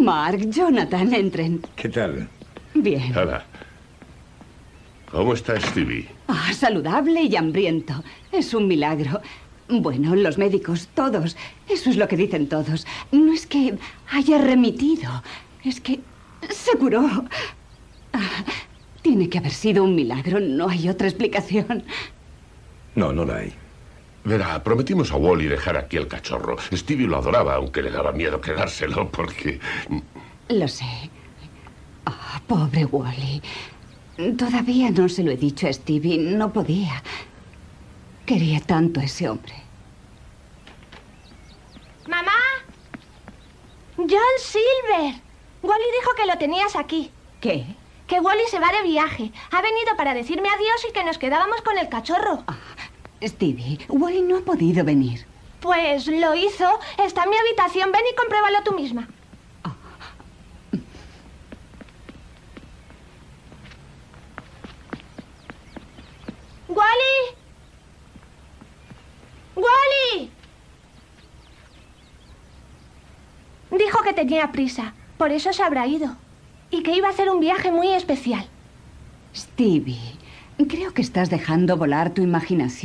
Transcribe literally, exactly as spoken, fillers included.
Mark, Jonathan, entren. ¿Qué tal? Bien. Hola. ¿Cómo está Stevie? Ah, saludable y hambriento. Es un milagro. Bueno, los médicos, todos. Eso es lo que dicen todos. No es que haya remitido. Es que se curó. Ah, tiene que haber sido un milagro. No hay otra explicación. No, no la hay. Verá, prometimos a Wally dejar aquí el cachorro. Stevie lo adoraba, aunque le daba miedo quedárselo, porque... Lo sé. Ah, pobre Wally. Todavía no se lo he dicho a Stevie. No podía. Quería tanto a ese hombre. ¡Mamá! ¡John Silver! Wally dijo que lo tenías aquí. ¿Qué? Que Wally se va de viaje. Ha venido para decirme adiós y que nos quedábamos con el cachorro. Ah, Stevie, Wally no ha podido venir. Pues lo hizo. Está en mi habitación. Ven y compruébalo tú misma. ¡Wally! ¡Wally! Dijo que tenía prisa. Por eso se habrá ido. Y que iba a hacer un viaje muy especial. Stevie, creo que estás dejando volar tu imaginación.